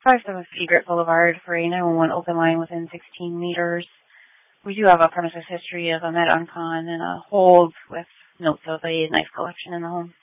57 Egret Boulevard for a 911 open line within 16 meters. We do have a premises history of a med uncon and a hold with notes of a knife collection in the home.